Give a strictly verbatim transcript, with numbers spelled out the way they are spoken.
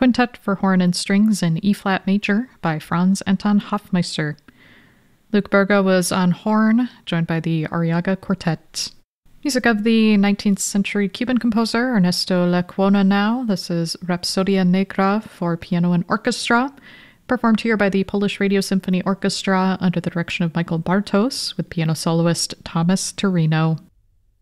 Quintet for Horn and Strings in E-flat major by Franz Anton Hofmeister. Luc Berga was on horn, joined by the Arriaga Quartet. Music of the nineteenth century Cuban composer Ernesto Lecuona now. This is Rhapsodia Negra for piano and orchestra, performed here by the Polish Radio Symphony Orchestra under the direction of Michael Bartos with piano soloist Thomas Torino.